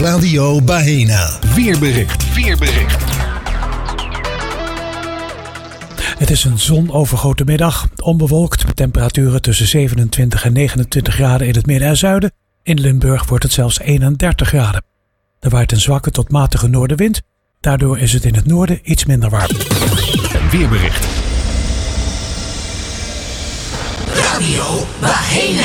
Radio Baena. Weerbericht. Het is een zonovergoten middag, onbewolkt, met temperaturen tussen 27 en 29 graden in het midden en zuiden. In Limburg wordt het zelfs 31 graden. Er waait een zwakke tot matige noordenwind, daardoor is het in het noorden iets minder warm. Weerbericht. Radio Baena.